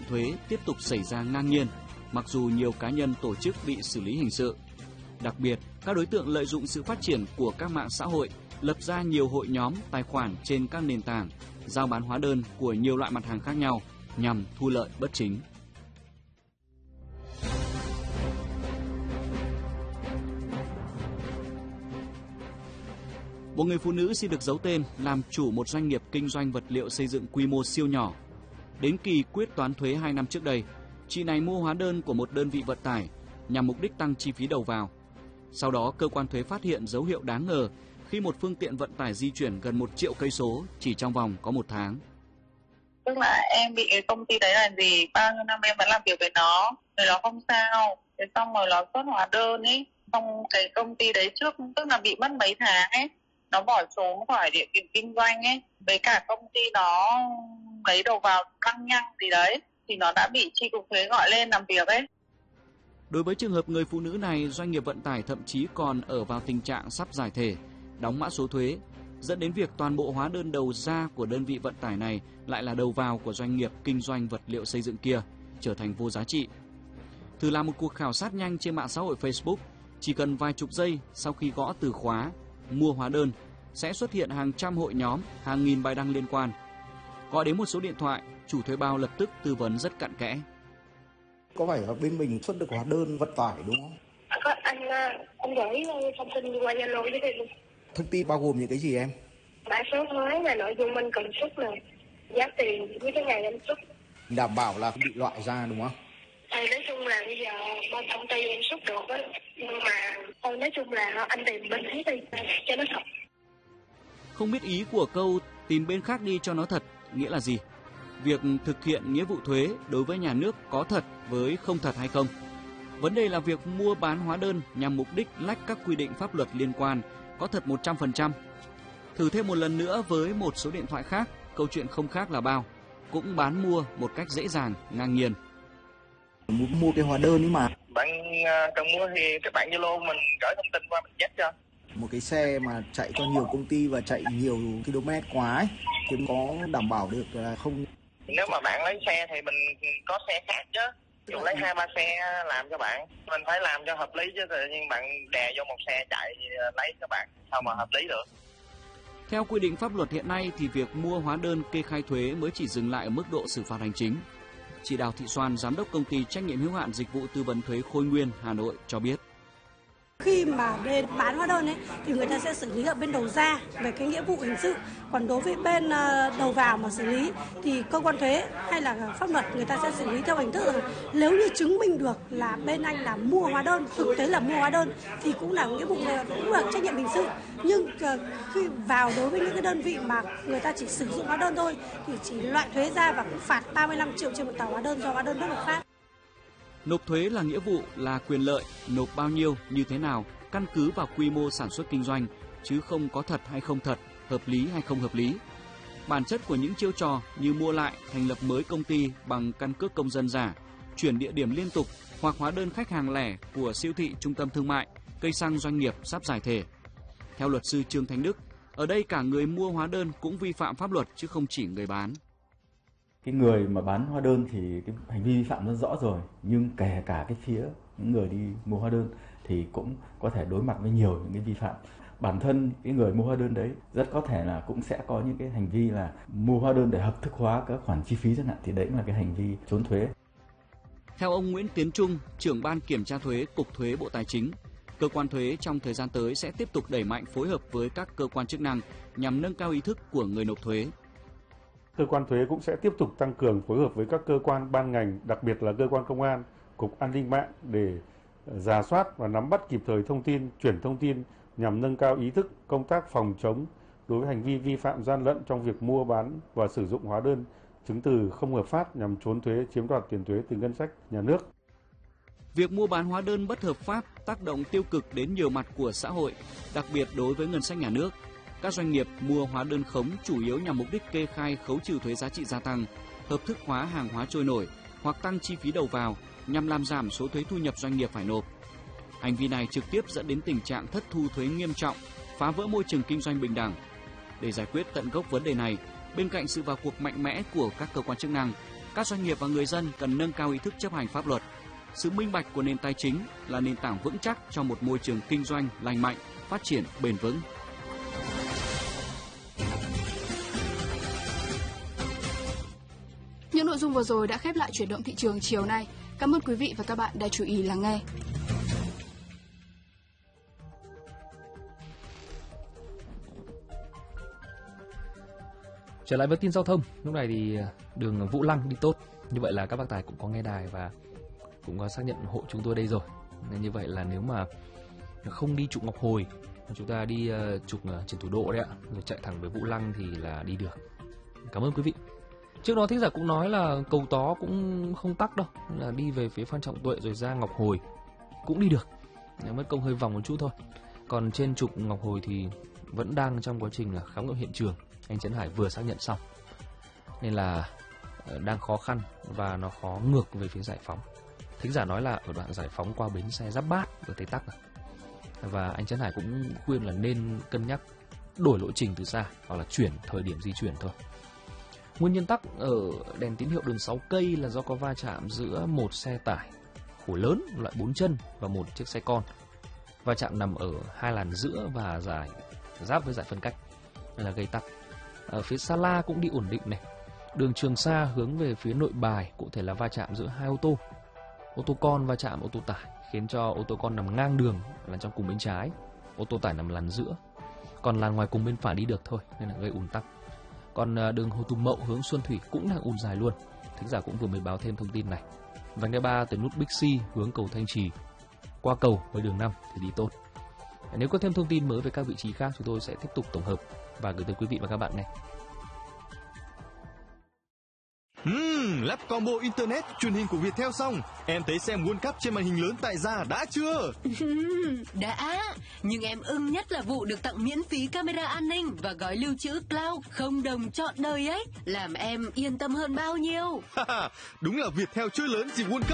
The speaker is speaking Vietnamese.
thuế tiếp tục xảy ra ngang nhiên, mặc dù nhiều cá nhân tổ chức bị xử lý hình sự. Đặc biệt, các đối tượng lợi dụng sự phát triển của các mạng xã hội, lập ra nhiều hội nhóm, tài khoản trên các nền tảng, giao bán hóa đơn của nhiều loại mặt hàng khác nhau nhằm thu lợi bất chính. Một người phụ nữ xin được giấu tên làm chủ một doanh nghiệp kinh doanh vật liệu xây dựng quy mô siêu nhỏ. Đến kỳ quyết toán thuế 2 năm trước đây, chị này mua hóa đơn của một đơn vị vận tải nhằm mục đích tăng chi phí đầu vào. Sau đó, cơ quan thuế phát hiện dấu hiệu đáng ngờ khi một phương tiện vận tải di chuyển gần 1 triệu cây số chỉ trong vòng có 1 tháng. Tức là em bị cái công ty đấy là gì? Bao nhiêu năm em vẫn làm việc với nó, rồi nó không sao. Thế xong rồi nó xuất hóa đơn ấy, xong cái công ty đấy trước tức là bị mất mấy tháng ấy, nó bỏ trốn khỏi địa điểm kinh doanh ấy, với cả công ty nó lấy đầu vào lăng nhăng gì đấy, thì nó đã bị chi cục thuế gọi lên làm việc ấy. Đối với trường hợp người phụ nữ này, doanh nghiệp vận tải thậm chí còn ở vào tình trạng sắp giải thể, đóng mã số thuế, dẫn đến việc toàn bộ hóa đơn đầu ra của đơn vị vận tải này lại là đầu vào của doanh nghiệp kinh doanh vật liệu xây dựng kia, trở thành vô giá trị. Thử làm một cuộc khảo sát nhanh trên mạng xã hội Facebook, chỉ cần vài chục giây sau khi gõ từ khóa mua hóa đơn, sẽ xuất hiện hàng trăm hội nhóm, hàng nghìn bài đăng liên quan. Gọi đến một số điện thoại, chủ thuê bao lập tức tư vấn rất cặn kẽ. Có phải ở bên mình xuất được hóa đơn vận tải đúng không? Anh gửi thông tin qua Zalo với em luôn. Thông tin bao gồm những cái gì em? Mã số thuế là nội dung mình cần xuất này, giá tiền với cái ngày em xuất. Đảm bảo là không bị loại ra đúng không? Nói chung là bây giờ bên công ty em xuất được á, nhưng mà nói chung là anh tìm bên khác đi cho nó thật. Không biết ý của câu tìm bên khác đi cho nó thật nghĩa là gì? Việc thực hiện nghĩa vụ thuế đối với nhà nước có thật với không thật hay không? Vấn đề là việc mua bán hóa đơn nhằm mục đích lách các quy định pháp luật liên quan có thật 100%. Thử thêm một lần nữa với một số điện thoại khác, câu chuyện không khác là bao, cũng bán mua một cách dễ dàng, ngang nhiên. Muốn mua cái hóa đơn ấy mà. Bạn cần mua thì các bạn Zalo mình gửi thông tin qua mình check cho. Một cái xe mà chạy cho nhiều công ty và chạy nhiều km quá ấy, thì có đảm bảo được là không? Nếu mà bạn lấy xe thì mình có xe khác chứ. Dù lấy 2-3 xe làm cho bạn, mình phải làm cho hợp lý chứ, tự nhiên bạn đè vô một xe chạy lấy cho bạn, sao mà hợp lý được. Theo quy định pháp luật hiện nay thì việc mua hóa đơn kê khai thuế mới chỉ dừng lại ở mức độ xử phạt hành chính. Chị Đào Thị Soan, giám đốc công ty trách nhiệm hữu hạn dịch vụ tư vấn thuế Khôi Nguyên, Hà Nội cho biết. Khi mà bên bán hóa đơn ấy thì người ta sẽ xử lý ở bên đầu ra về cái nghĩa vụ hình sự, còn đối với bên đầu vào mà xử lý thì cơ quan thuế hay là pháp luật người ta sẽ xử lý theo hình thức là nếu như chứng minh được là bên anh là mua hóa đơn, thực tế là mua hóa đơn thì cũng là nghĩa vụ, cũng là trách nhiệm hình sự. Nhưng khi vào đối với những cái đơn vị mà người ta chỉ sử dụng hóa đơn thôi thì chỉ loại thuế ra và cũng phạt 35 triệu trên một tờ hóa đơn do hóa đơn bất hợp pháp. Nộp thuế là nghĩa vụ, là quyền lợi, nộp bao nhiêu, như thế nào, căn cứ vào quy mô sản xuất kinh doanh, chứ không có thật hay không thật, hợp lý hay không hợp lý. Bản chất của những chiêu trò như mua lại, thành lập mới công ty bằng căn cước công dân giả, chuyển địa điểm liên tục hoặc hóa đơn khách hàng lẻ của siêu thị, trung tâm thương mại, cây xăng doanh nghiệp sắp giải thể. Theo luật sư Trương Thanh Đức, ở đây cả người mua hóa đơn cũng vi phạm pháp luật chứ không chỉ người bán. Cái người mà bán hóa đơn thì cái hành vi vi phạm rất rõ rồi, nhưng kể cả cái phía những người đi mua hóa đơn thì cũng có thể đối mặt với nhiều những cái vi phạm. Bản thân cái người mua hóa đơn đấy rất có thể là cũng sẽ có những cái hành vi là mua hóa đơn để hợp thức hóa các khoản chi phí chẳng hạn, thì đấy là cái hành vi trốn thuế. Theo ông Nguyễn Tiến Trung, trưởng ban kiểm tra thuế Cục Thuế Bộ Tài chính, cơ quan thuế trong thời gian tới sẽ tiếp tục đẩy mạnh phối hợp với các cơ quan chức năng nhằm nâng cao ý thức của người nộp thuế. Cơ quan thuế cũng sẽ tiếp tục tăng cường phối hợp với các cơ quan ban ngành, đặc biệt là cơ quan công an, Cục An ninh mạng để rà soát và nắm bắt kịp thời thông tin, chuyển thông tin nhằm nâng cao ý thức công tác phòng chống đối với hành vi vi phạm gian lận trong việc mua bán và sử dụng hóa đơn, chứng từ không hợp pháp nhằm trốn thuế, chiếm đoạt tiền thuế từ ngân sách nhà nước. Việc mua bán hóa đơn bất hợp pháp tác động tiêu cực đến nhiều mặt của xã hội, đặc biệt đối với ngân sách nhà nước. Các doanh nghiệp mua hóa đơn khống chủ yếu nhằm mục đích kê khai khấu trừ thuế giá trị gia tăng, hợp thức hóa hàng hóa trôi nổi hoặc tăng chi phí đầu vào nhằm làm giảm số thuế thu nhập doanh nghiệp phải nộp. Hành vi này trực tiếp dẫn đến tình trạng thất thu thuế nghiêm trọng, phá vỡ môi trường kinh doanh bình đẳng. Để giải quyết tận gốc vấn đề này, bên cạnh sự vào cuộc mạnh mẽ của các cơ quan chức năng, Các doanh nghiệp và người dân cần nâng cao ý thức chấp hành pháp luật. Sự minh bạch của nền tài chính là nền tảng vững chắc cho một môi trường kinh doanh lành mạnh, phát triển bền vững. Những nội dung vừa rồi đã khép lại chuyển động thị trường chiều nay. Cảm ơn quý vị và các bạn đã chú ý lắng nghe. Trở lại với tin giao thông, lúc này thì đường Vũ Lăng đi tốt. Như vậy là các bác tài cũng có nghe đài và cũng có xác nhận hộ chúng tôi đây rồi. Nên như vậy là nếu mà không đi trục Ngọc Hồi, chúng ta đi trục Trần Thủ Độ đấy ạ, rồi chạy thẳng về Vũ Lăng thì là đi được. Cảm ơn quý vị. Trước đó thính giả cũng nói là cầu Tó cũng không tắc đâu, là đi về phía Phan Trọng Tuệ rồi ra Ngọc Hồi cũng đi được, mất công hơi vòng một chút thôi. Còn trên trục Ngọc Hồi thì vẫn đang trong quá trình là khám nghiệm hiện trường, anh Trấn Hải vừa xác nhận xong, nên là đang khó khăn và nó khó ngược về phía Giải Phóng. Thính giả nói là ở đoạn Giải Phóng qua bến xe Giáp Bát ở thấy tắc rồi. Và anh Trấn Hải cũng khuyên là nên cân nhắc đổi lộ trình từ xa hoặc là chuyển thời điểm di chuyển thôi. Nguyên nhân tắc ở đèn tín hiệu đường 6 cây là do có va chạm giữa một xe tải khổ lớn loại 4 chân và một chiếc xe con. Va chạm nằm ở hai làn giữa và giải giáp với giải phân cách nên là gây tắc. Ở phía Sa La cũng đi ổn định này. Đường Trường Sa hướng về phía Nội Bài cụ thể là va chạm giữa hai ô tô. Ô tô con va chạm ô tô tải khiến cho ô tô con nằm ngang đường là trong cùng bên trái, ô tô tải nằm làn giữa. Còn làn ngoài cùng bên phải đi được thôi nên là gây ùn tắc. Còn đường Hồ Tùng Mậu hướng Xuân Thủy cũng đang ùn dài luôn. Thính giả cũng vừa mới báo thêm thông tin này. Vành đai 3 từ nút Bixi hướng cầu Thanh Trì qua cầu với đường 5 thì đi tốt. Nếu có thêm thông tin mới về các vị trí khác, chúng tôi sẽ tiếp tục tổng hợp và gửi tới quý vị và các bạn nghe. Lắp combo internet truyền hình của Viettel xong, em thấy xem World Cup trên màn hình lớn tại gia đã chưa? Đã, nhưng em ưng nhất là vụ được tặng miễn phí camera an ninh và gói lưu trữ cloud không đồng trọn đời ấy, làm em yên tâm hơn bao nhiêu. Đúng là Viettel chơi lớn gì World Cup.